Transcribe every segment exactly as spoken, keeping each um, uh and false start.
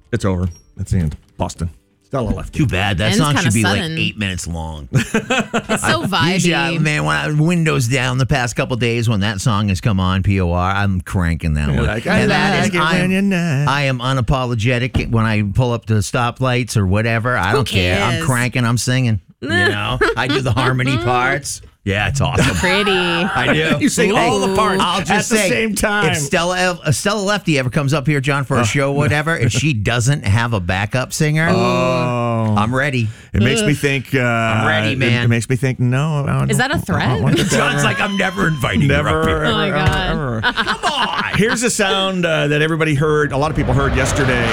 It's over. That's the end. Boston. Stella left. Too bad. That Ends song kinda should be sudden. like eight minutes long. It's so vibey. Usually, I- man, when I windows down the past couple days when that song has come on, P O R, I'm cranking that one. Like, I and that like is, it I when you're am, not. I am unapologetic when I pull up to the stoplights or whatever. I don't care. I'm cares? cranking. I'm singing. You know, I do the harmony parts. Yeah, it's awesome. Pretty. I do. You sing all the parts I'll just at say, the same time. If Stella, if Stella Lefty ever comes up here, John, for a show, whatever, and she doesn't have a backup singer, Oh. I'm ready. It makes me think. Uh, I'm ready, man. It, it makes me think. No, I don't- Is that a threat? I want to John's like, I'm never inviting Never. her up here. Oh, my ever, God. ever, ever. Come on. Here's a sound uh, that everybody heard. A lot of people heard yesterday.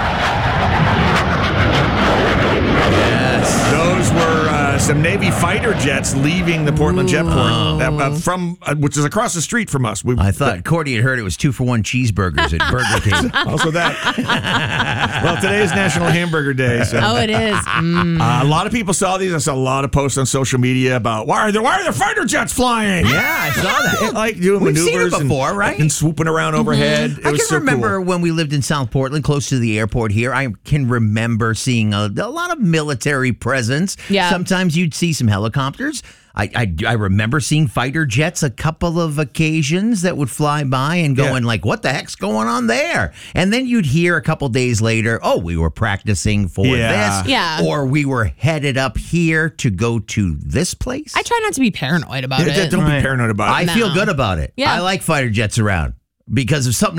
Yes. Those were uh, some Navy fighter jets leaving the Portland Jetport uh, uh, from, uh, which is across the street from us. We, I thought Cordy had heard it was two for one cheeseburgers at Burger King. also that. Well, today is National Hamburger Day, so Oh, it is. Mm. uh, a lot of people saw these. I saw a lot of posts on social media about why are there why are there fighter jets flying? Yeah, I saw that. Like doing We've seen it maneuvers and- before, right? and swooping around overhead. It I was can so remember cool. when we lived in South Portland, close to the airport here. I can remember seeing a, a lot of military presence. Yeah. Sometimes you'd see some helicopters. I, I, I remember seeing fighter jets a couple of occasions that would fly by and going Yeah. like, what the heck's going on there? And then you'd hear a couple days later, oh, we were practicing for Yeah. this. Yeah. Or we were headed up here to go to this place. I try not to be paranoid about Yeah, it. don't Right. be paranoid about it. I feel No. good about it. Yeah. I like fighter jets around because if something